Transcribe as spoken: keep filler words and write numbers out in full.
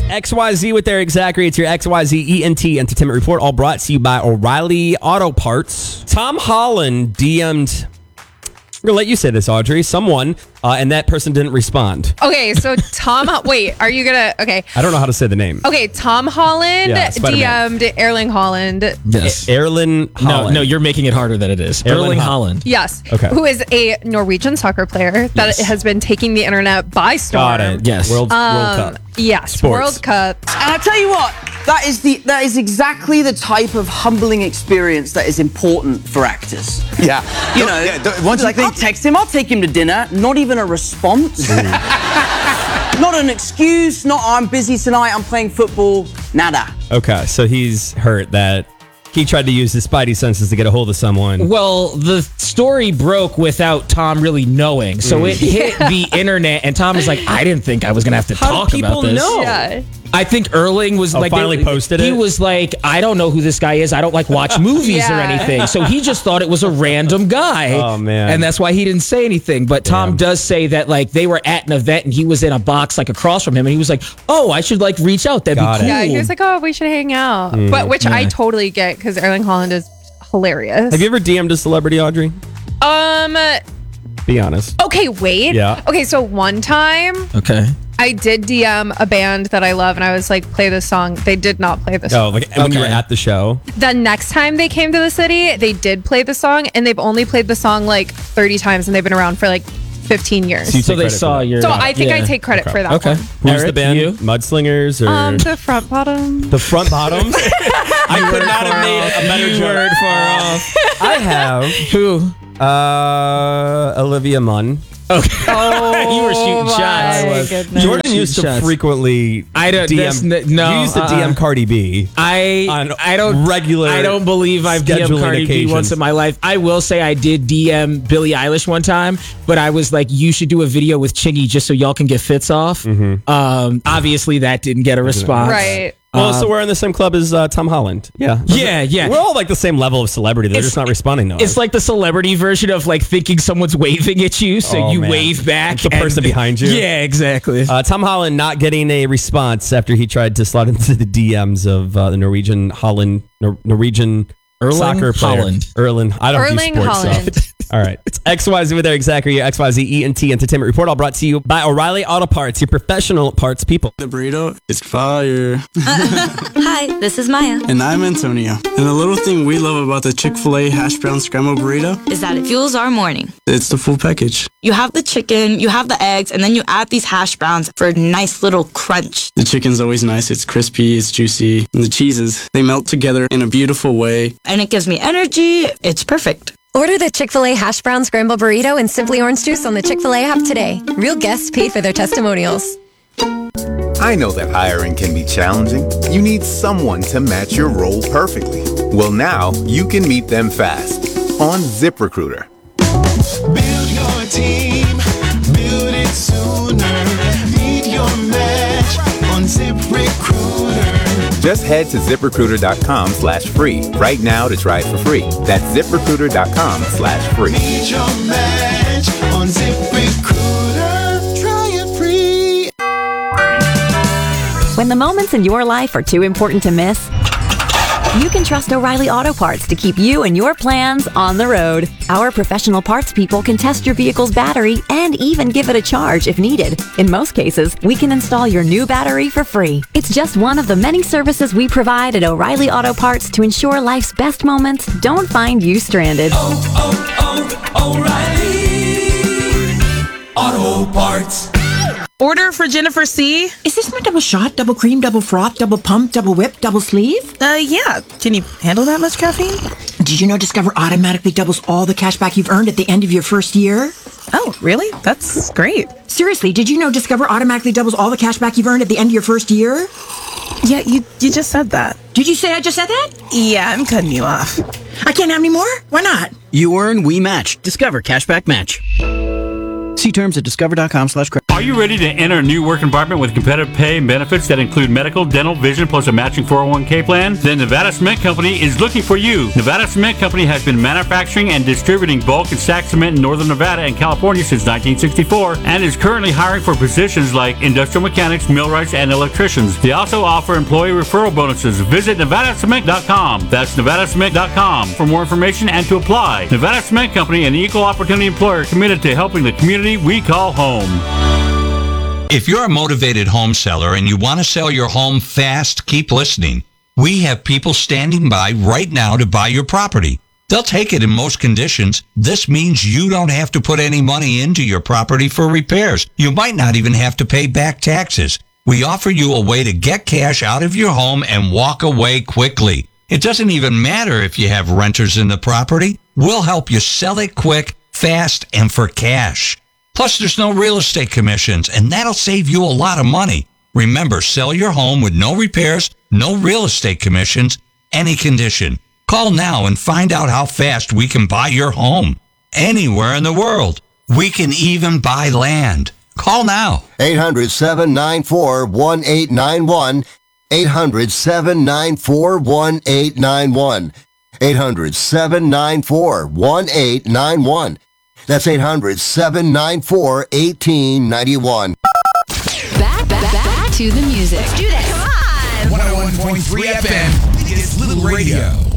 X Y Z with Eric Zachary. It's your X Y Z E N T Entertainment Report, all brought to you by O'Reilly Auto Parts. Tom Holland D M'd, I'm going to let you say this, Audrey, someone, uh, and that person didn't respond. Okay, so Tom, wait, are you going to, okay. I don't know how to say the name. Okay, Tom Holland Yeah, Spider-Man. D M'd Erling Holland. Yes. Erling Holland. No, no, you're making it harder than it is. Erling Erling Ho- Holland. Yes. Okay. Who is a Norwegian soccer player that Yes. has been taking the internet by storm. Got it. Yes. World, Um, World Cup. Yes, Sports. World Cup. And I tell you what, that is the that is exactly the type of humbling experience that is important for actors. Yeah. You Don't- know, yeah, don't- once like you I'll think, text him, I'll take him to dinner. Not even a response. Not an excuse. Not I'm busy tonight. I'm playing football. Nada. Okay, so he's hurt that he tried to use his spidey senses to get a hold of someone. Well, the story broke without Tom really knowing. So it hit the internet, and Tom was like, I didn't think I was going to have to How do talk people about this. know? Yeah. I think Erling was Oh, like finally they- posted he it? was like, I don't know who this guy is. I don't like watch movies or Yeah. anything. So he just thought it was a random guy. Oh, man. And that's why he didn't say anything. But Tom Damn. does say that like they were at an event and he was in a box like across from him, and he was like, oh, I should like reach out. That'd Got be it. cool. Yeah, he was like, oh, we should hang out. Mm. But which I totally get because Erling Holland is hilarious. Have you ever D M'd a celebrity, Audrey? Um, Be honest. okay, wait. Yeah. Okay, so one time Okay. I did D M a band that I love and I was like, play this song. They did not play this Oh, song. like when you were Okay. at the show. The next time they came to the city, they did play the song and they've only played the song like thirty times and they've been around for like fifteen years. So you So take they credit for saw that. your. So I think I yeah. take credit for that Okay. one. Who's the Eric, band? you? Mudslingers or Um, the front bottom. the Front Bottoms? I could not have made a better You joke. word far off. I have Who? uh, Olivia Munn. Okay. you were shooting my shots. was- goodness. Jordan Shooting used to shots. frequently I don't- D that's M. n- no, you used to uh-uh. D M Cardi B. I On I don't regular I don't believe I've D M'd scheduling Cardi B occasions. once in my life. I will say I did D M Billie Eilish one time, but I was like, you should do a video with Chingy just so y'all can get fits off. Mm-hmm. Um, obviously that didn't get a response. Right. Well, so we're in the same club as uh, Tom Holland. Yeah. Yeah, yeah. We're all like the same level of celebrity. They're It's- just not responding to us. It's like the celebrity version of like thinking someone's waving at you, so Oh, you man. wave back. The person behind you? Yeah, exactly. Uh, Tom Holland not getting a response after he tried to slide into the D Ms of uh, the Norwegian Holland Nor- Norwegian Erling soccer player. Holland. Erling. I don't Erling do sports Holland. stuff. All right. It's X Y Z with Eric Zachary, your X Y Z E N T Entertainment Report, all brought to you by O'Reilly Auto Parts, your professional parts people. The burrito is fire. Hi, this is Maya. And I'm Antonio. And the little thing we love about the Chick-fil-A hash brown scrambled burrito, Is that it fuels our morning. it's the full package. You have the chicken, you have the eggs, and then you add these hash browns for a nice little crunch. The chicken's always nice. It's crispy, it's juicy. And the cheeses, they melt together in a beautiful way. And it gives me energy. It's perfect. Order the Chick-fil-A Hash Brown Scramble Burrito and Simply Orange Juice on the Chick-fil-A app today. Real guests pay for their testimonials. I know that hiring can be challenging. You need someone to match your role perfectly. Well, now you can meet them fast on ZipRecruiter. Build your team, build it sooner. Meet your match on ZipRecruiter. Just head to ZipRecruiter.com slash free right now to try it for free. That's ZipRecruiter.com slash free. Meet your match on ZipRecruiter. Try it free. When the moments in your life are too important to miss, you can trust O'Reilly Auto Parts to keep you and your plans on the road. Our professional parts people can test your vehicle's battery and even give it a charge if needed. In most cases, we can install your new battery for free. It's just one of the many services we provide at O'Reilly Auto Parts to ensure life's best moments don't find you stranded. Oh, oh, oh, O'Reilly Auto Parts. Order for Jennifer C. Is this my double shot, double cream, double froth, double pump, double whip, double sleeve? Uh, yeah. Can you handle that much caffeine? Did you know Discover automatically doubles all the cash back you've earned at the end of your first year? Oh, really? That's great. Seriously, did you know Discover automatically doubles all the cash back you've earned at the end of your first year? Yeah, you you just said that. Did you say I just said that? Yeah, I'm cutting you off. I can't have any more? Why not? You earn, we match. Discover Cashback Match. See terms at discover.com slash credit. Are you ready to enter a new work environment with competitive pay and benefits that include medical, dental, vision, plus a matching four oh one k plan? Then Nevada Cement Company is looking for you. Nevada Cement Company has been manufacturing and distributing bulk and stack cement in Northern Nevada and California since nineteen sixty-four and is currently hiring for positions like industrial mechanics, millwrights, and electricians. They also offer employee referral bonuses. Visit nevada cement dot com. That's nevada cement dot com for more information and to apply. Nevada Cement Company, an equal opportunity employer committed to helping the community we call home. If you're a motivated home seller and you want to sell your home fast, keep listening. We have people standing by right now to buy your property. They'll take it in most conditions. This means you don't have to put any money into your property for repairs. You might not even have to pay back taxes. We offer you a way to get cash out of your home and walk away quickly. It doesn't even matter if you have renters in the property. We'll help you sell it quick, fast, and for cash. Plus, there's no real estate commissions, and that'll save you a lot of money. Remember, sell your home with no repairs, no real estate commissions, any condition. Call now and find out how fast we can buy your home. Anywhere in the world. We can even buy land. Call now. eight hundred, seven nine four, one eight nine one. eight hundred, seven nine four, one eight nine one. eight hundred, seven nine four, one eight nine one. That's eight hundred, seven nine four, one eight nine one. Back, back, back to the music. Let's do this. Come on. one oh one point three F M. It's Little Radio.